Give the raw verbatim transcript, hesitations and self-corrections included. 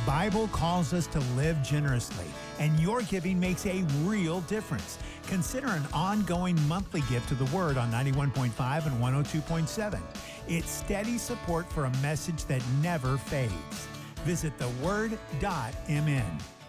Bible calls us to live generously, and your giving makes a real difference. Consider an ongoing monthly gift to the Word on ninety-one point five and one oh two point seven. It's steady support for a message that never fades. Visit the word dot m n.